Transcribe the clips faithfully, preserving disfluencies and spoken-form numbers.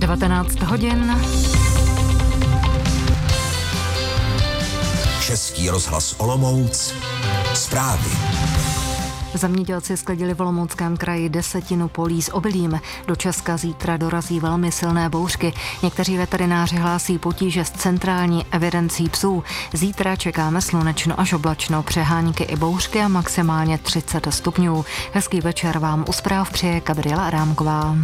devatenáct hodin. Český rozhlas Olomouc. Zprávy. Zemědělci sklidili v Olomouckém kraji desetinu polí s obilím. Do Česka zítra dorazí velmi silné bouřky. Někteří veterináři hlásí potíže s centrální evidencí psů. Zítra čekáme slunečno až oblačno, přehánky i bouřky a maximálně třicet stupňů. Hezký večer vám u zpráv přeje Gabriela Adámková.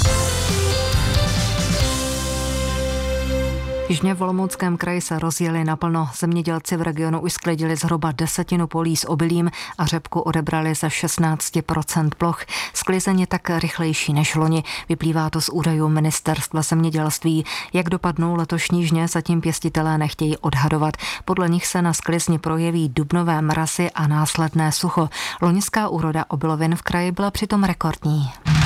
Jižně v Olomouckém kraji se rozjeli naplno. Zemědělci v regionu už sklidili zhruba desetinu polí s obilím a řepku odebrali ze šestnáct procent ploch. Sklizeň je tak rychlejší než loni. Vyplývá to z údajů Ministerstva zemědělství. Jak dopadnou letošní žně, zatím pěstitelé nechtějí odhadovat. Podle nich se na sklizni projeví dubnové mrazy a následné sucho. Loňská úroda obilovin v kraji byla přitom rekordní.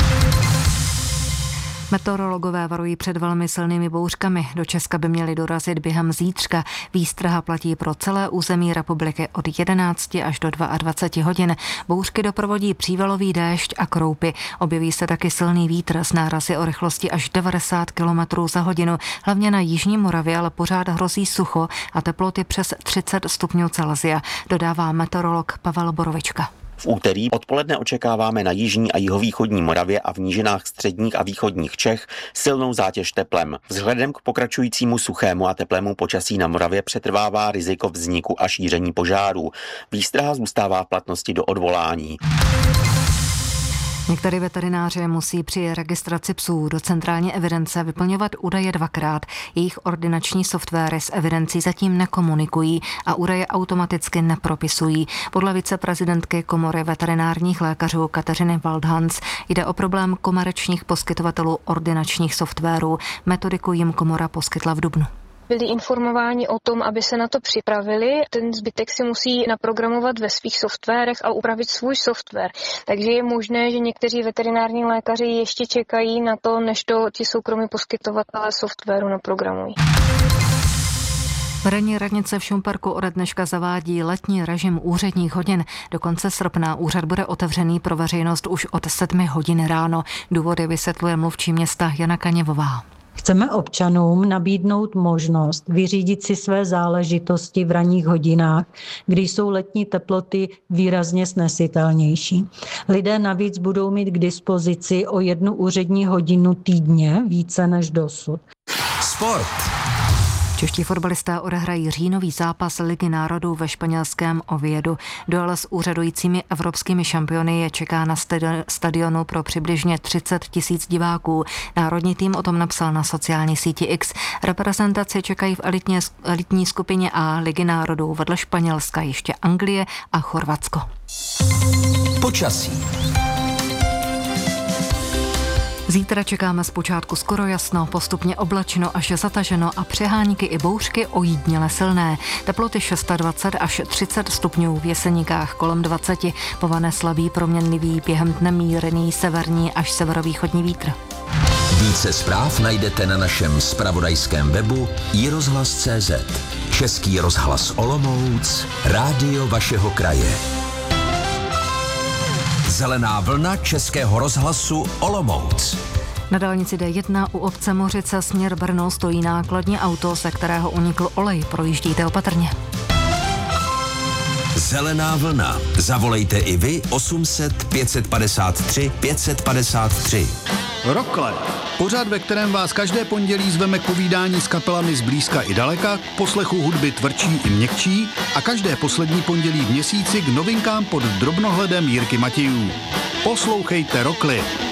Meteorologové varují před velmi silnými bouřkami. Do Česka by měly dorazit během zítřka. Výstraha platí pro celé území republiky od jedenácti až do dvaceti dvou hodin. Bouřky doprovodí přívalový déšť a kroupy. Objeví se taky silný vítr s nárazy o rychlosti až devadesát kilometrů za hodinu. Hlavně na jižní Moravě ale pořád hrozí sucho a teploty přes třicet stupňů Celsia, dodává meteorolog Pavel Borovička. V úterý odpoledne očekáváme na jižní a jihovýchodní Moravě a v nížinách středních a východních Čech silnou zátěž teplem. Vzhledem k pokračujícímu suchému a teplému počasí na Moravě přetrvává riziko vzniku a šíření požárů. Výstraha zůstává v platnosti do odvolání. Některé veterináři musí při registraci psů do centrální evidence vyplňovat údaje dvakrát. Jejich ordinační softwary s evidencí zatím nekomunikují a údaje automaticky nepropisují. Podle viceprezidentky Komory veterinárních lékařů Kateřiny Waldhans jde o problém komerčních poskytovatelů ordinačních softwarů. Metodiku jim komora poskytla v dubnu. Byli informováni o tom, aby se na to připravili. Ten zbytek si musí naprogramovat ve svých softwarech a upravit svůj software. Takže je možné, že někteří veterinární lékaři ještě čekají na to, než to ti soukromí poskytovatelé softwaru naprogramují. Vedení radnice v Šumperku ode dneška zavádí letní režim úředních hodin. Do konce srpna úřad bude otevřený pro veřejnost už od sedmi hodin ráno. Důvody vysvětluje mluvčí města Jana Kaněvová. Chceme občanům nabídnout možnost vyřídit si své záležitosti v ranních hodinách, kdy jsou letní teploty výrazně snesitelnější. Lidé navíc budou mít k dispozici o jednu úřední hodinu týdně více než dosud. Sport. Čeští fotbalisté odehrají říjnový zápas Ligy národů ve španělském Oviedu. Duel s úřadujícími evropskými šampiony je čeká na stadionu pro přibližně třicet tisíc diváků. Národní tým o tom napsal na sociální síti X. Reprezentaci čekají v elitně, elitní skupině A Ligy národů vedle Španělska ještě Anglie a Chorvatsko. Počasí. Zítra čekáme zpočátku skoro jasno, postupně oblačno až zataženo a přehánky i bouřky ojídněle silné. Teploty dvacet šest až třicet stupňů, v Jeseníkách kolem dvacet, povane slabý proměnlivý, během dne mírný severní až severovýchodní vítr. Více zpráv najdete na našem zpravodajském webu i rozhlas tečka cé zet. Český rozhlas Olomouc, rádio vašeho kraje. Zelená vlna Českého rozhlasu Olomouc. Na dálnici D jedna u obce Mořice směr Brno stojí nákladní auto, ze kterého unikl olej. Projíždíte opatrně. Zelená vlna. Zavolejte i vy osm set pět set padesát tři pět set padesát tři. Rockle. Pořad, ve kterém vás každé pondělí zveme k povídání s kapelami zblízka i daleka, k poslechu hudby tvrdší i měkčí a každé poslední pondělí v měsíci k novinkám pod drobnohledem Jirky Matějů. Poslouchejte Rockle.